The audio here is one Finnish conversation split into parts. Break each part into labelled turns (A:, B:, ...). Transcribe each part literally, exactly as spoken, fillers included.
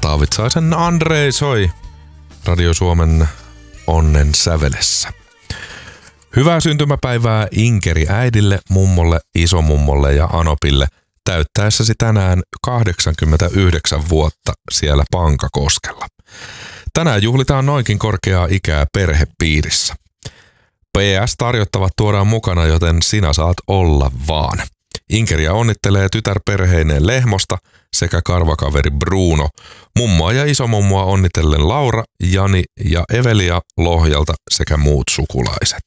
A: Taavitsaisen Andrei soi Radio Suomen Onnen sävelessä. Hyvää syntymäpäivää Inkeri äidille, mummolle, isomummolle ja Anopille täyttäessäsi tänään kahdeksankymmentäyhdeksän vuotta siellä Pankakoskella. Tänään juhlitaan noinkin korkeaa ikää perhepiirissä. P S tarjottavat tuodaan mukana, joten sinä saat olla vaan. Inkeriä onnittelee tytär perheineen Lehmosta sekä karvakaveri Bruno. Mummoa ja isomummoa onnitellen Laura, Jani ja Evelia Lohjalta sekä muut sukulaiset.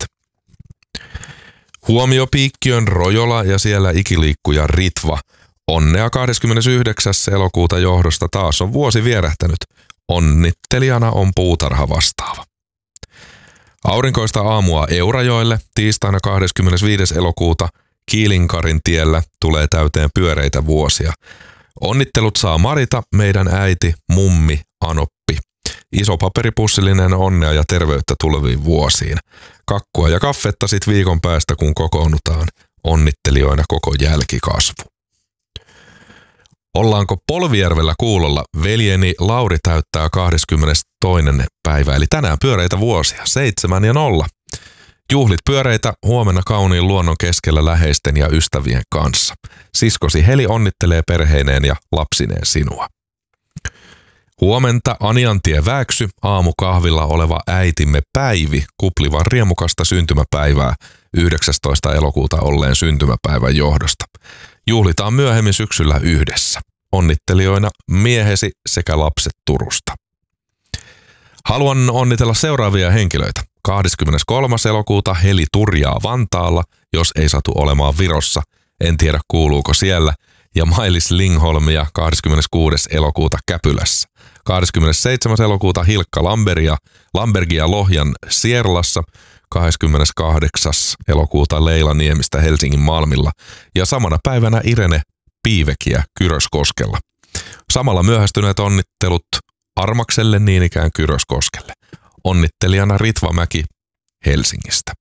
A: Huomio Piikkiön Rojola ja siellä ikiliikkuja Ritva. Onnea kahdeskymmenesyhdeksäs elokuuta johdosta taas on vuosi vierähtänyt. Onnittelijana on puutarha vastaava. Aurinkoista aamua Eurajoelle tiistaina kahdeskymmenesviides elokuuta Kiilinkarin tiellä tulee täyteen pyöreitä vuosia. Onnittelut saa Marita, meidän äiti, mummi, Anoppi. Iso paperipussillinen onnea ja terveyttä tuleviin vuosiin. Kakkua ja kaffetta sit viikon päästä, kun kokoonnutaan onnittelijoina koko jälkikasvu. Ollaanko Polvijärvellä kuulolla? Veljeni Lauri täyttää kahdeskymmenestoinen päivä, eli tänään pyöreitä vuosia, seitsemän ja nolla. Juhlit pyöreitä huomenna kauniin luonnon keskellä läheisten ja ystävien kanssa. Siskosi Heli onnittelee perheineen ja lapsineen sinua. Huomenta Aniantie Vääksy, aamukahvilla oleva äitimme Päivi kuplivan riemukasta syntymäpäivää yhdeksästoista elokuuta olleen syntymäpäivän johdosta. Juhlitaan myöhemmin syksyllä yhdessä. Onnittelijoina miehesi sekä lapset Turusta. Haluan onnitella seuraavia henkilöitä. kahdeskymmeneskolmas elokuuta Heli Turjaa Vantaalla, jos ei satu olemaan Virossa. En tiedä kuuluuko siellä. Ja Mailis Lingholmia kahdeskymmeneskuudes elokuuta Käpylässä. kahdeskymmenesseitsemäs elokuuta Hilkka Lambergia, Lambergia Lohjan Sierlassa. kahdeskymmeneskahdeksas elokuuta Leila Niemistä Helsingin Malmilla. Ja samana päivänä Irene Piivekiä Kyröskoskella. Samalla myöhästyneet onnittelut Armakselle niin ikään Kyröskoskelle. Onnittelijana Ritva Mäki Helsingistä.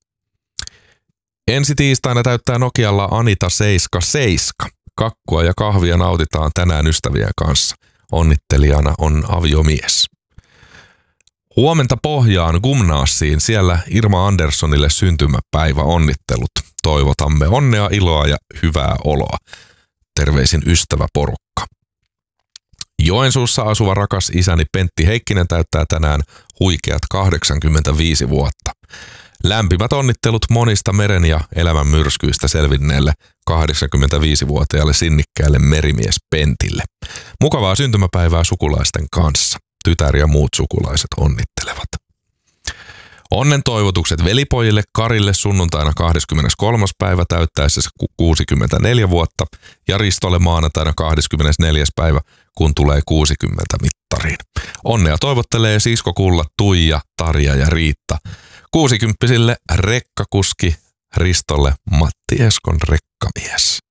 A: Ensi tiistaina täyttää Nokialla Anita seitsemänkymmentäseitsemän. Kakkua ja kahvia nautitaan tänään ystävien kanssa. Onnittelijana on aviomies. Huomenta Pohjaan Gumnaasiin, siellä Irma Anderssonille syntymäpäivä onnittelut. Toivotamme onnea, iloa ja hyvää oloa. Terveisin ystäväporukka. Joensuussa asuva rakas isäni Pentti Heikkinen täyttää tänään huikeat kahdeksankymmentäviisi vuotta. Lämpimät onnittelut monista meren ja elämän myrskyistä selvinneelle kahdeksankymmentäviisivuotiaalle sinnikkäälle merimies Pentille. Mukavaa syntymäpäivää sukulaisten kanssa. Tytär ja muut sukulaiset onnittelevat. Onnen toivotukset velipojille Karille sunnuntaina kahdeskymmeneskolmas päivä täyttäessä kuusikymmentäneljä vuotta ja Ristolle maanantaina kahdeskymmenesneljäs päivä, kun tulee kuusikymmentä mittariin. Onnea toivottelee siskokullat Tuija, Tarja ja Riitta. Kuusikymppisille rekkakuski Ristolle Matti Eskon rekkamies.